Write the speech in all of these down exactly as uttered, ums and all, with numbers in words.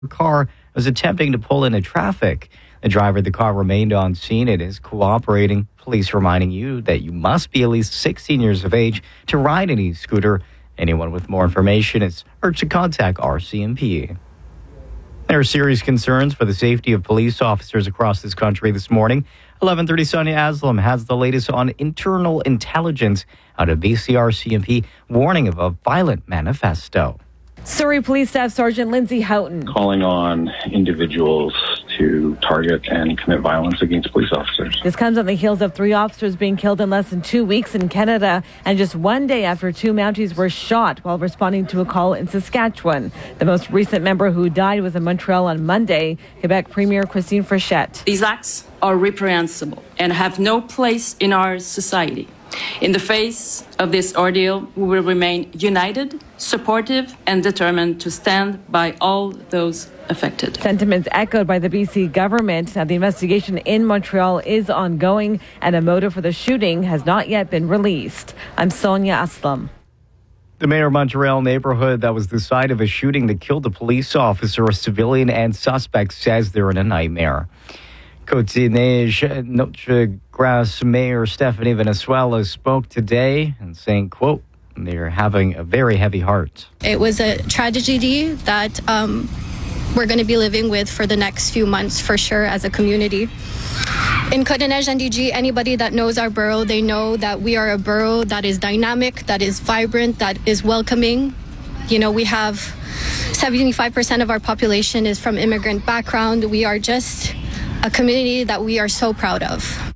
car was attempting to pull into traffic. The driver of the car remained on scene and is cooperating. Police reminding you that you must be at least sixteen years of age to ride an e-scooter. Anyone with more information is urged to contact R C M P. There are serious concerns for the safety of police officers across this country this morning. eleven thirty Sonia Aslam has the latest on internal intelligence out of B C R C M P, warning of a violent manifesto. Surrey Police Staff Sergeant Lindsay Houghton. Calling on individuals to target and commit violence against police officers. This comes on the heels of three officers being killed in less than two weeks in Canada, and just one day after two Mounties were shot while responding to a call in Saskatchewan. The most recent member who died was in Montreal on Monday. Quebec Premier Christine Frechette. These acts are reprehensible and have no place in our society. In the face of this ordeal, we will remain united, supportive, and determined to stand by all those affected. Sentiments echoed by the B C government. Now, the investigation in Montreal is ongoing, and a motive for the shooting has not yet been released. I'm Sonia Aslam. The mayor of Montreal neighborhood that was the site of a shooting that killed a police officer, a civilian, and suspects says they're in a nightmare. Côte-des-Neiges, Notre Grasse Mayor Stephanie Venezuela spoke today and saying, quote, they're having a very heavy heart. It was a tragedy that um, we're going to be living with for the next few months for sure as a community. In Côte-des-Neiges N D G, anybody that knows our borough, they know that we are a borough that is dynamic, that is vibrant, that is welcoming. You know, we have seventy-five percent of our population is from immigrant background. We are just a community that we are so proud of.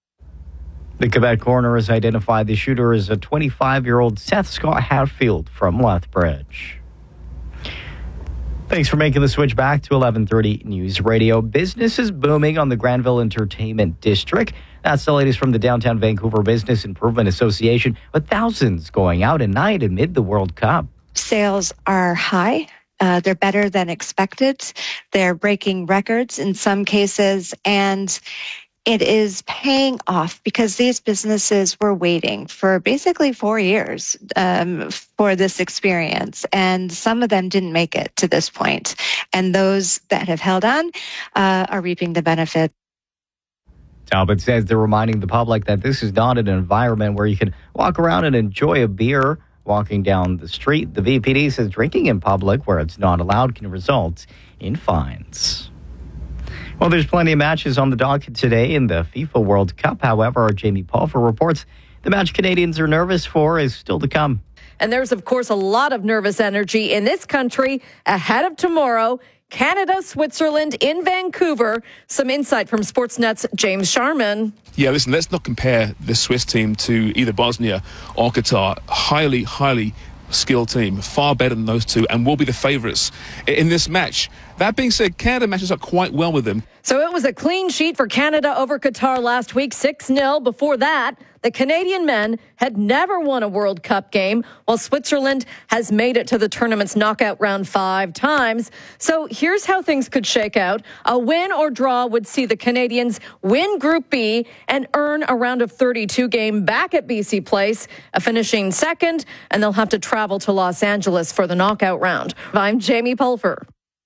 The Quebec coroner has identified the shooter as a twenty-five-year-old Seth Scott Hatfield from Lethbridge. Thanks for making the switch back to eleven thirty News Radio. Business is booming on the Granville Entertainment District. That's the latest from the Downtown Vancouver Business Improvement Association, with thousands going out at night amid the World Cup. Sales are high. Uh, they're better than expected. They're breaking records in some cases, and it is paying off because these businesses were waiting for basically four years um, for this experience, and some of them didn't make it to this point. And those that have held on uh, are reaping the benefit. Talbot says they're reminding the public that this is not an environment where you can walk around and enjoy a beer walking down the street. The V P D says drinking in public where it's not allowed can result in fines. Well, there's plenty of matches on the docket today in the FIFA World Cup. However, our Jamie Pulver reports the match Canadians are nervous for is still to come. And there's, of course, a lot of nervous energy in this country ahead of tomorrow. Canada, Switzerland in Vancouver. Some insight from Sportsnet's James Sharman. Yeah, listen, let's not compare the Swiss team to either Bosnia or Qatar. Highly, highly skilled team, far better than those two, and will be the favourites in this match. That being said, Canada matches up quite well with them. So it was a clean sheet for Canada over Qatar last week, six nil. Before that, the Canadian men had never won a World Cup game, while Switzerland has made it to the tournament's knockout round five times. So here's how things could shake out. A win or draw would see the Canadians win Group B and earn a round of thirty-two game back at B C Place, finishing second, and they'll have to travel to Los Angeles for the knockout round. I'm Jamie Pulver.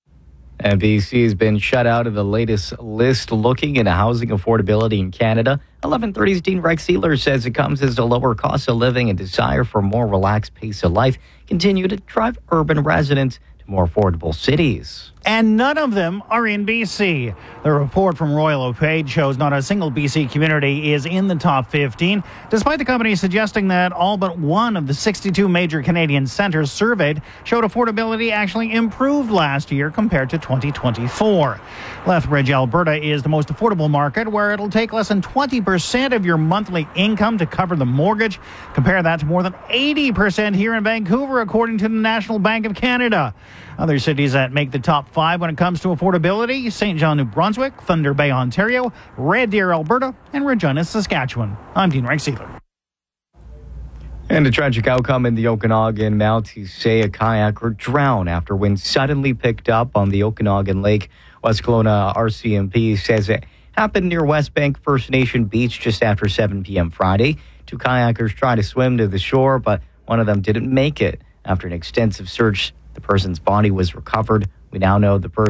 And B C has been shut out of the latest list looking into housing affordability in Canada. eleven thirty's Dean Rex Sealer says it comes as a lower cost of living and desire for a more relaxed pace of life continue to drive urban residents to more affordable cities. And none of them are in B C. The report from Royal LePage shows not a single B C community is in the top fifteen, despite the company suggesting that all but one of the sixty-two major Canadian centres surveyed showed affordability actually improved last year compared to twenty twenty-four. Lethbridge, Alberta is the most affordable market, where it'll take less than twenty percent of your monthly income to cover the mortgage. Compare that to more than eighty percent here in Vancouver, according to the National Bank of Canada. Other cities that make the top five when it comes to affordability: Saint John, New Brunswick, Thunder Bay, Ontario, Red Deer, Alberta, and Regina, Saskatchewan. I'm Dean Rex-Sealer. And a tragic outcome in the Okanagan Mounties say a kayaker drowned after wind suddenly picked up on the Okanagan Lake. West Kelowna R C M P says it happened near West Bank First Nation Beach just after seven p.m. Friday. Two kayakers tried to swim to the shore, but one of them didn't make it. After an extensive search, the person's body was recovered We now know the person